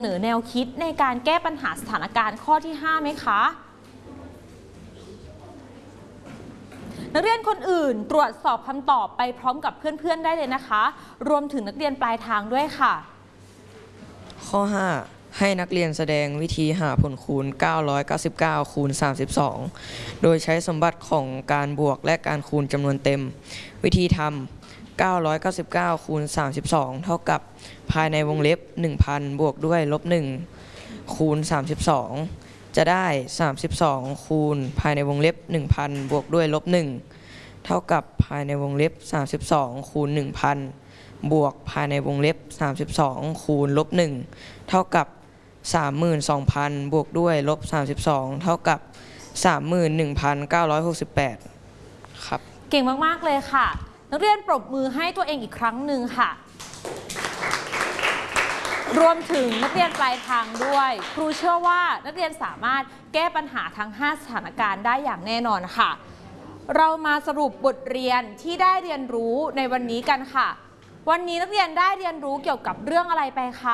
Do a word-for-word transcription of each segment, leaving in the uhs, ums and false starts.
เสนอแนวคิดในการแก้ปัญหาสถานการณ์ข้อที่ห้าไหมคะนักเรียนคนอื่นตรวจสอบคำตอบไปพร้อมกับเพื่อนๆได้เลยนะคะรวมถึงนักเรียนปลายทางด้วยค่ะข้อห้าให้นักเรียนแสดงวิธีหาผลคูณเก้าร้อยเก้าสิบเก้าคูณสามสิบสองโดยใช้สมบัติของการบวกและการคูณจำนวนเต็มวิธีทำเก้าร้อยเก้าสิบเก้าคูณสามสิบสองเท่ากับภายในวงเล็บ หนึ่งพัน บวกด้วยลบหนึ่งคูณสามสิบสองจะได้สามสิบสองคูณภายในวงเล็บ หนึ่งพัน บวกด้วยลบหนึ่งเท่ากับภายในวงเล็บสามสิบสองคูณ หนึ่งพัน บวกภายในวงเล็บสามสิบสองคูณลบหนึ่งเท่ากับ สามหมื่นสองพัน บวกด้วยลบสามสิบสองเท่ากับ สามหมื่นหนึ่งพันเก้าร้อยหกสิบแปด ครับเก่งมากๆเลยค่ะนักเรียนปรบมือให้ตัวเองอีกครั้งหนึ่งค่ะรวมถึงนักเรียนปลายทางด้วยครูเชื่อว่านักเรียนสามารถแก้ปัญหาทั้งห้าสถานการณ์ได้อย่างแน่นอนค่ะเรามาสรุปบทเรียนที่ได้เรียนรู้ในวันนี้กันค่ะวันนี้นักเรียนได้เรียนรู้เกี่ยวกับเรื่องอะไรไปคะ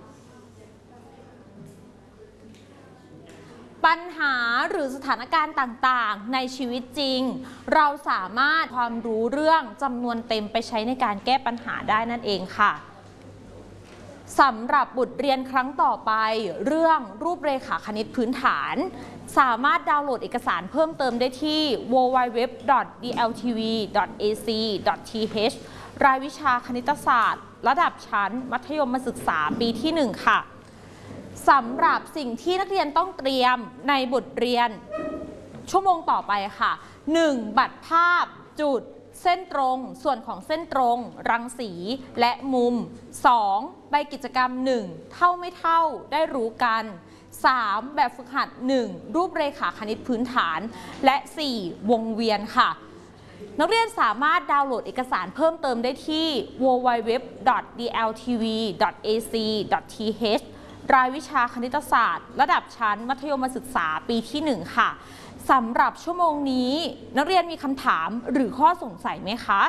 ปัญหาหรือสถานการณ์ต่างๆในชีวิตจริงเราสามารถความรู้เรื่องจำนวนเต็มไปใช้ในการแก้ปัญหาได้นั่นเองค่ะสำหรับบทเรียนครั้งต่อไปเรื่องรูปเรขาคณิตพื้นฐานสามารถดาวน์โหลดเอกสารเพิ่มเติมได้ที่ ดับเบิลยู ดับเบิลยู ดับเบิลยู ดอท ดี แอล ที วี ดอท เอ ซี ดอท ที เอช รายวิชาคณิตศาสตร์ระดับชั้นมัธยมศึกษาปีที่หนึ่งค่ะสำหรับสิ่งที่นักเรียนต้องเตรียมในบทเรียนชั่วโมงต่อไปค่ะหนึ่งบัตรภาพจุดเส้นตรงส่วนของเส้นตรงรังสีและมุมสองใบกิจกรรมหนึ่งเท่าไม่เท่าได้รู้กันสามแบบฝึกหัดหนึ่งรูปเรขาคณิตพื้นฐานและสี่วงเวียนค่ะนักเรียนสามารถดาวน์โหลดเอกสารเพิ่มเติมได้ที่ ดับเบิลยู ดับเบิลยู ดับเบิลยู ดอท ดี แอล ที วี ดอท เอ ซี ดอท ที เอช รายวิชาคณิตศาสตร์ระดับชั้นมัธยมศึกษาปีที่หนึ่งค่ะสำหรับชั่วโมงนี้นักเรียนมีคำถามหรือข้อสงสัยไหมคะ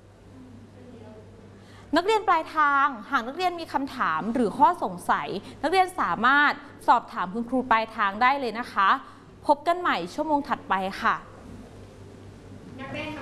นักเรียนปลายทางหากนักเรียนมีคำถามหรือข้อสงสัยนักเรียนสามารถสอบถามคุณครูปลายทางได้เลยนะคะพบกันใหม่ชั่วโมงถัดไปค่ะนักเรียน